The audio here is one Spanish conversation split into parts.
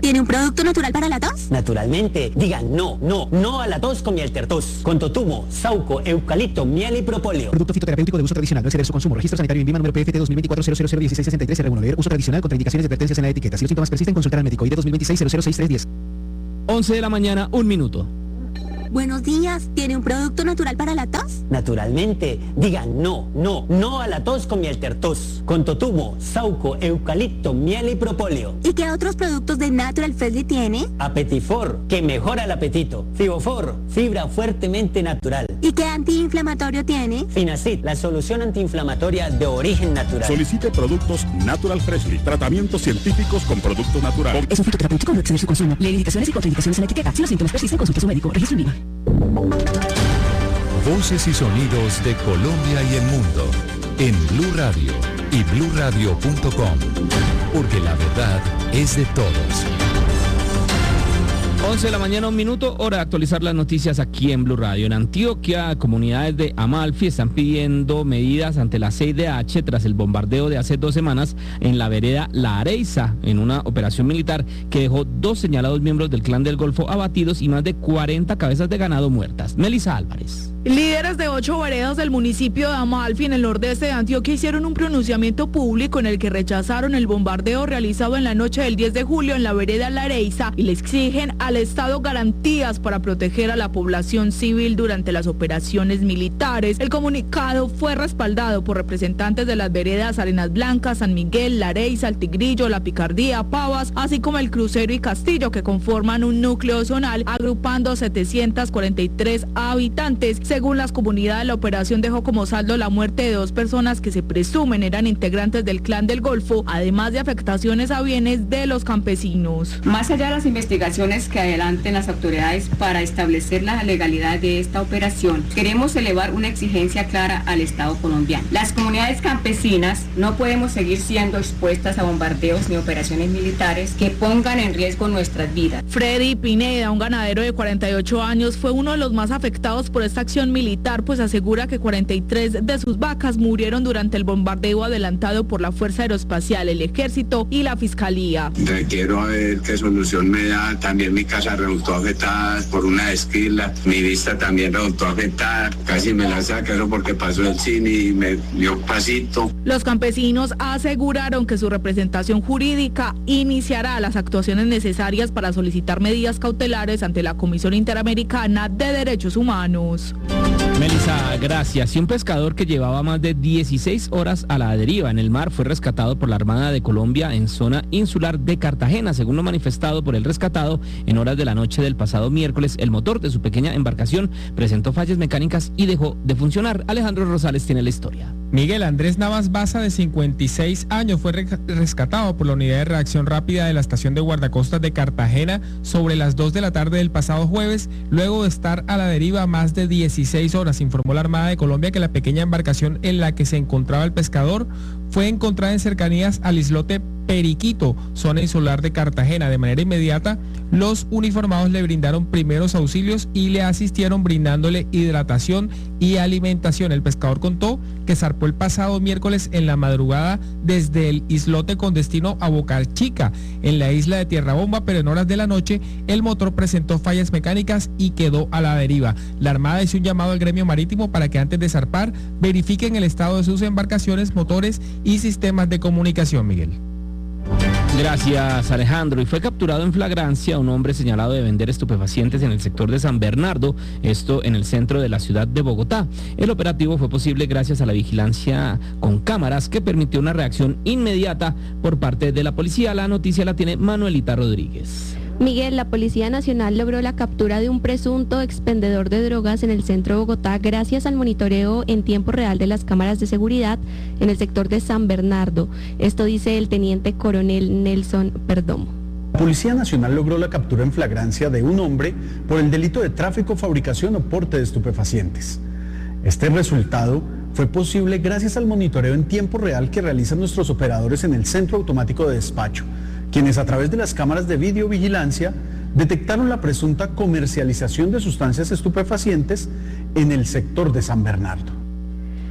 ¿Tiene un producto natural para la tos? Naturalmente. Digan no a la tos con Mieltertos. Con totumo, sauco, eucalipto, miel y propóleo. Producto fitoterapéutico de uso tradicional. No exceder su consumo. Registro sanitario INVIMA número PFT 2024-0001663-R1. Leer uso tradicional. Contraindicaciones y advertencias en la etiqueta. Si los síntomas persisten, consultar al médico. ID 2026-006310. 11 de la mañana, 1 minuto. Buenos días, ¿tiene un producto natural para la tos? Naturalmente. Digan no a la tos con Mieltertos. Con totumo, sauco, eucalipto, miel y propóleo. ¿Y qué otros productos de Natural Freshly tiene? Apetifor, que mejora el apetito. Fibofor, fibra fuertemente natural. ¿Y qué antiinflamatorio tiene? Finacid, la solución antiinflamatoria de origen natural. Solicite productos Natural Freshly. Tratamientos científicos con productos naturales. Es un fitoterapéutico, no exceder su consumo. Leer indicaciones y contraindicaciones en la etiqueta. Si los síntomas persisten, consulte a su médico. Registro INVIMA. Voces y sonidos de Colombia y el mundo en Blue Radio y bluradio.com, porque la verdad es de todos. 11 de la mañana, 1 minuto, hora de actualizar las noticias aquí en Blue Radio. En Antioquia, comunidades de Amalfi están pidiendo medidas ante la CIDH tras el bombardeo de hace 2 semanas en la vereda La Areiza, en una operación militar que dejó 2 señalados miembros del Clan del Golfo abatidos y más de 40 cabezas de ganado muertas. Melissa Álvarez. Líderes de 8 veredas del municipio de Amalfi, en el nordeste de Antioquia, hicieron un pronunciamiento público en el que rechazaron el bombardeo realizado en la noche del 10 de julio en la vereda La Areiza y le exigen al Estado garantías para proteger a la población civil durante las operaciones militares. El comunicado fue respaldado por representantes de las veredas Arenas Blancas, San Miguel, La Areiza, El Tigrillo, La Picardía, Pavas, así como el Crucero y Castillo, que conforman un núcleo zonal agrupando 743 habitantes. Según las comunidades, la operación dejó como saldo la muerte de 2 personas que se presumen eran integrantes del Clan del Golfo, además de afectaciones a bienes de los campesinos. Más allá de las investigaciones que adelanten las autoridades para establecer la legalidad de esta operación, queremos elevar una exigencia clara al Estado colombiano. Las comunidades campesinas no podemos seguir siendo expuestas a bombardeos ni operaciones militares que pongan en riesgo nuestras vidas. Freddy Pineda, un ganadero de 48 años, fue uno de los más afectados por esta acción militar, pues asegura que 43 de sus vacas murieron durante el bombardeo adelantado por la Fuerza Aeroespacial, el Ejército y la Fiscalía. Requiero a ver qué solución me da. También mi casa resultó afectada por una esquila, mi vista también resultó afectada, casi me la saca eso porque pasó el cine y me dio pasito. Los campesinos aseguraron que su representación jurídica iniciará las actuaciones necesarias para solicitar medidas cautelares ante la Comisión Interamericana de Derechos Humanos. Melissa, gracias. Y un pescador que llevaba más de 16 horas a la deriva en el mar fue rescatado por la Armada de Colombia en zona insular de Cartagena. Según lo manifestado por el rescatado, en horas de la noche del pasado miércoles, el motor de su pequeña embarcación presentó fallas mecánicas y dejó de funcionar. Alejandro Rosales tiene la historia. Miguel Andrés Navas Baza, de 56 años, fue rescatado por la unidad de reacción rápida de la estación de guardacostas de Cartagena sobre las 2 de la tarde del pasado jueves, luego de estar a la deriva más de 16 horas. Informó la Armada de Colombia que la pequeña embarcación en la que se encontraba el pescador fue encontrada en cercanías al islote Periquito, zona insular de Cartagena. De manera inmediata, los uniformados le brindaron primeros auxilios y le asistieron brindándole hidratación y alimentación. El pescador contó que zarpó el pasado miércoles en la madrugada desde el islote con destino a Boca Chica, en la isla de Tierra Bomba, pero en horas de la noche el motor presentó fallas mecánicas y quedó a la deriva. La Armada hizo un llamado al gremio marítimo para que antes de zarpar verifiquen el estado de sus embarcaciones, motores y sistemas de comunicación. Miguel. Gracias, Alejandro. Y fue capturado en flagrancia un hombre señalado de vender estupefacientes en el sector de San Bernardo, esto en el centro de la ciudad de Bogotá. El operativo fue posible gracias a la vigilancia con cámaras que permitió una reacción inmediata por parte de la policía. La noticia la tiene Manuelita Rodríguez. Miguel, la Policía Nacional logró la captura de un presunto expendedor de drogas en el centro de Bogotá gracias al monitoreo en tiempo real de las cámaras de seguridad en el sector de San Bernardo. Esto dice el teniente coronel Nelson Perdomo. La Policía Nacional logró la captura en flagrancia de un hombre por el delito de tráfico, fabricación o porte de estupefacientes. Este resultado fue posible gracias al monitoreo en tiempo real que realizan nuestros operadores en el Centro Automático de Despacho, quienes a través de las cámaras de videovigilancia detectaron la presunta comercialización de sustancias estupefacientes en el sector de San Bernardo.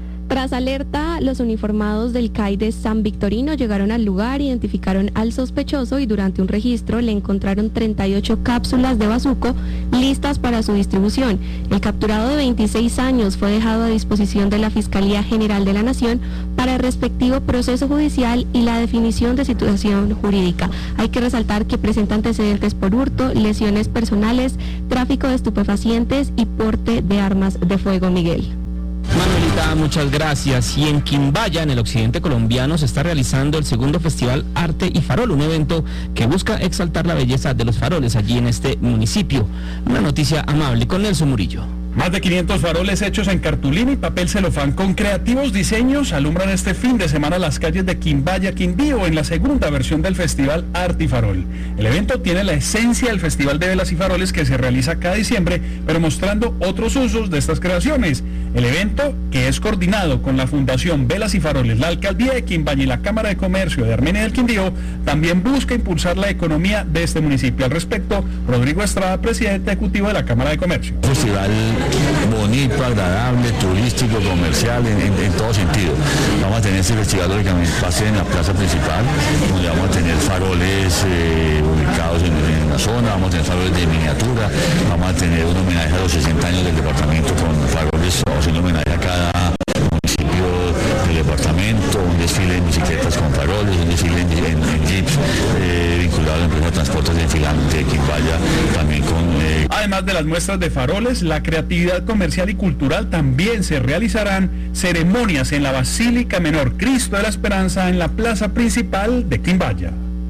Tras alerta, los uniformados del CAI de San Victorino llegaron al lugar, identificaron al sospechoso y durante un registro le encontraron 38 cápsulas de bazuco listas para su distribución. El capturado de 26 años fue dejado a disposición de la Fiscalía General de la Nación para el respectivo proceso judicial y la definición de situación jurídica. Hay que resaltar que presenta antecedentes por hurto, lesiones personales, tráfico de estupefacientes y porte de armas de fuego. Miguel. Manuelita, muchas gracias. Y en Quimbaya, en el occidente colombiano, se está realizando el segundo Festival Arte y Farol, un evento que busca exaltar la belleza de los faroles allí en este municipio. Una noticia amable con Nelson Murillo. Más de 500 faroles hechos en cartulina y papel celofán con creativos diseños alumbran este fin de semana las calles de Quimbaya, Quindío, en la segunda versión del Festival Arte y Farol. El evento tiene la esencia del Festival de Velas y Faroles que se realiza cada diciembre, pero mostrando otros usos de estas creaciones. El evento, que es coordinado con la Fundación Velas y Faroles, la Alcaldía de Quimbaya y la Cámara de Comercio de Armenia del Quindío, también busca impulsar la economía de este municipio. Al respecto, Rodrigo Estrada, presidente ejecutivo de la Cámara de Comercio. Festival bonito, agradable, turístico, comercial, en todo sentido. Vamos a tener este festival lógicamente pase en la plaza principal, donde vamos a tener faroles ubicados en la zona, vamos a tener faroles de miniatura, vamos a tener un homenaje a los 60 años del departamento con faroles, o un homenaje a cada municipio del departamento, un desfile en bicicletas con faroles, un desfile en jeeps vinculado a la empresa de transportes de Quimbaya, también con... Además de las muestras de faroles, la creatividad comercial y cultural también se realizarán ceremonias en la Basílica Menor Cristo de la Esperanza en la plaza principal de Quimbaya.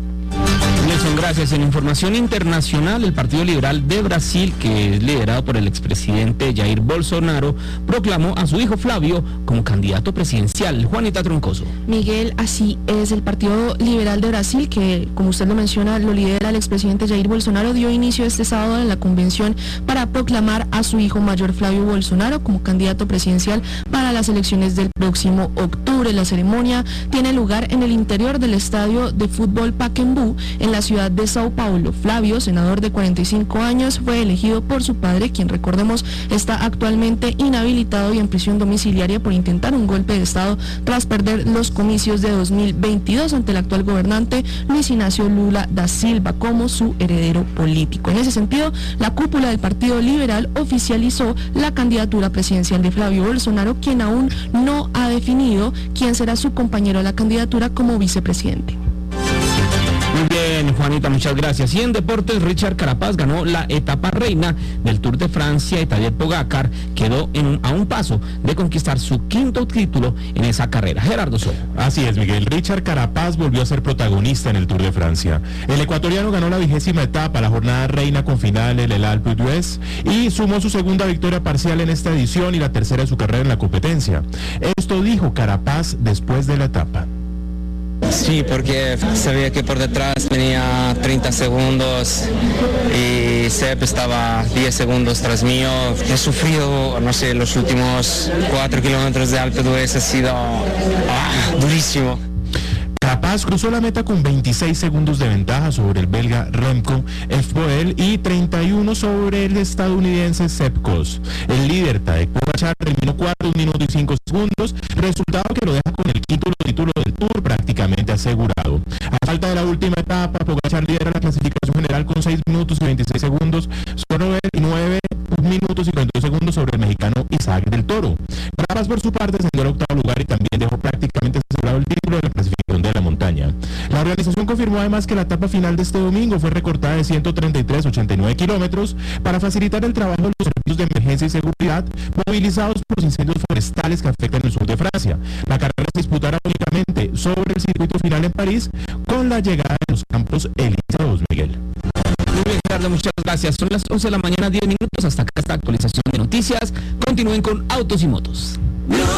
Nelson, gracias. En información internacional, el Partido Liberal de Brasil, que es liderado por el expresidente Jair Bolsonaro, proclamó a su hijo Flavio como candidato presidencial. Juanita Troncoso. Miguel, así es. El Partido Liberal de Brasil, que como usted lo menciona, lo lidera el expresidente Jair Bolsonaro, dio inicio este sábado en la convención para proclamar a su hijo mayor Flavio Bolsonaro como candidato presidencial para las elecciones del próximo octubre. La ceremonia tiene lugar en el interior del estadio de fútbol Pacaembu, en la ciudad de Sao Paulo. Flavio, senador de 45 años, fue elegido por su padre, quien, recordemos, está actualmente inhabilitado y en prisión domiciliaria por intentar un golpe de Estado tras perder los comicios de 2022 ante el actual gobernante Luis Ignacio Lula da Silva como su heredero político. En ese sentido, la cúpula del Partido Liberal oficializó la candidatura presidencial de Flavio Bolsonaro, quien aún no ha definido quién será su compañero a la candidatura como vicepresidente. Muy bien, Juanita, muchas gracias. Y en deportes, Richard Carapaz ganó la etapa reina del Tour de Francia y Tadej Pogacar quedó a un paso de conquistar su quinto título en esa carrera. Gerardo Sojo. Así es, Miguel. Richard Carapaz volvió a ser protagonista en el Tour de Francia. El ecuatoriano ganó la 20ª etapa, la jornada reina con final en el Alpe d'Huez, y sumó su segunda victoria parcial en esta edición y la tercera de su carrera en la competencia. Esto dijo Carapaz después de la etapa. Sí, porque sabía que por detrás tenía 30 segundos y Sepp estaba 10 segundos tras mío. He sufrido, no sé, los últimos 4 kilómetros de Alpe d'Huez, ha sido durísimo. Carapaz cruzó la meta con 26 segundos de ventaja sobre el belga Remco Evenepoel y 31 sobre el estadounidense Sepp Kuss. El líder Tadej Pogacar terminó 4 minutos y 5 segundos, resultado que lo deja con el quinto título del Tour prácticamente asegurado. A falta de la última etapa, Pogacar lidera la clasificación general con 6 minutos y 26 segundos sobre el 9 minutos y 42 segundos sobre el mexicano Isaac del Toro. Carapaz, por su parte, ascendió al octavo lugar y también dejó prácticamente asegurado el título de la clasificación de la montaña. La organización confirmó además que la etapa final de este domingo fue recortada de 133,89 kilómetros para facilitar el trabajo de los servicios de emergencia y seguridad movilizados por los incendios forestales que afectan el sur de Francia. La carrera se disputará únicamente sobre el circuito final en París con la llegada de los campos Elisa 2, Miguel. Muy bien, Gerardo, muchas gracias. Son las 11 de la mañana, 10 minutos. Hasta acá esta actualización de noticias. Continúen con Autos y Motos.